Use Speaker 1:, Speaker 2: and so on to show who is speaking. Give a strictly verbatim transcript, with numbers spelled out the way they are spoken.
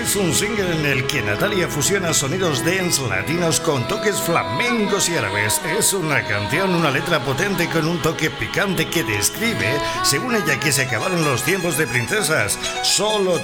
Speaker 1: es un single en el que Natalia fusiona sonidos dance latinos con toques flamencos y árabes. Es una canción, una letra potente con un toque picante que describe, según ella, que se acabaron los tiempos de princesas. Solo